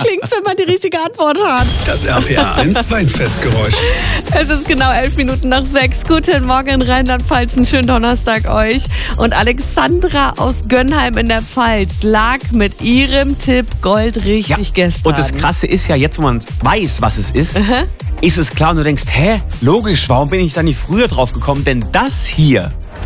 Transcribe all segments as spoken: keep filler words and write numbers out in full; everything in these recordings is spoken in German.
klingt's, wenn man die richtige Antwort hat? Das R P R eins Weinfestgeräusch. Es ist genau elf Minuten nach sechs. Guten Morgen in Rheinland-Pfalz. Einen schönen Donnerstag euch. Und Alexandra aus Gönnheim in der Pfalz lag mit ihrem Tipp Gold richtig Ja, gestern. und das Krasse ist ja, jetzt wo man weiß, was es ist, Aha. ist es klar und du denkst, hä, logisch, warum bin ich da nicht früher drauf gekommen? Denn das hier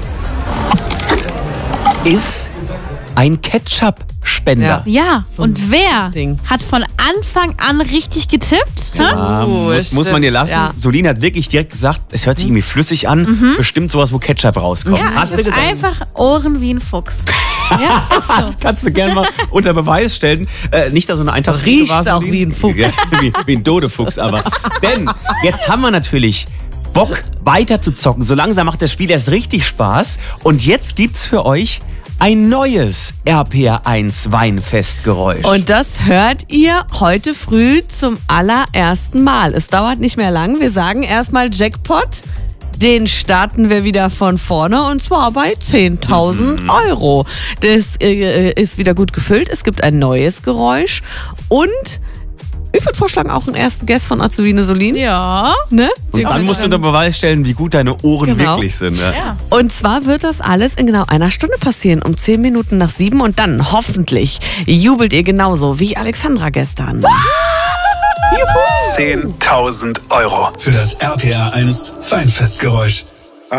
ist ein Ketchup-Spender. Ja, So und ein wer Ding. hat von Anfang an richtig getippt? Hä? Ja, Oh, muss, muss man dir lassen. ja. Solin hat wirklich direkt gesagt, es hört sich irgendwie flüssig an. Bestimmt sowas, wo Ketchup rauskommt. Ja, Hast es du ist gesagt? einfach Ohren wie ein Fuchs. Ja, ist so. Das kannst du gerne mal unter Beweis stellen. Äh, nicht, dass so eine Eintracht riecht war, auch Solin. wie ein Fuchs. Ja, wie, wie ein Dodefuchs, aber. Denn jetzt haben wir natürlich Bock weiter zu zocken. So langsam macht das Spiel erst richtig Spaß. Und jetzt gibt's für euch ein neues R P R eins Weinfestgeräusch. Und das hört ihr heute früh zum allerersten Mal. Es dauert nicht mehr lang. Wir sagen erstmal Jackpot. Den starten wir wieder von vorne und zwar bei zehntausend Euro. Das äh, ist wieder gut gefüllt. Es gibt ein neues Geräusch und ich würde vorschlagen, auch einen ersten Guest von Azubine Solin. Ja. Ne? Und dann musst du unter Beweis stellen, wie gut deine Ohren Genau. wirklich sind. Ja. Ja. Und zwar wird das alles in genau einer Stunde passieren, um zehn Minuten nach sieben. Und dann hoffentlich jubelt ihr genauso wie Alexandra gestern. zehntausend Euro für das R P R eins Weinfestgeräusch.